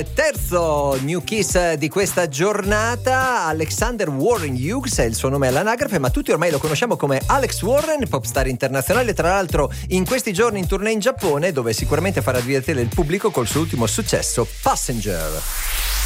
Terzo New Kiss di questa giornata, Alexander Warren Hughes è il suo nome all'anagrafe, ma tutti ormai lo conosciamo come Alex Warren, popstar internazionale, tra l'altro in questi giorni in tournée in Giappone, dove sicuramente farà divertire il pubblico col suo ultimo successo, Passenger.